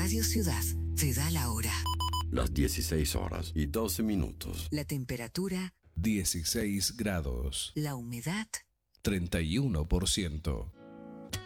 Radio Ciudad te da la hora. Las 16:12. La temperatura 16 grados. La humedad 31%.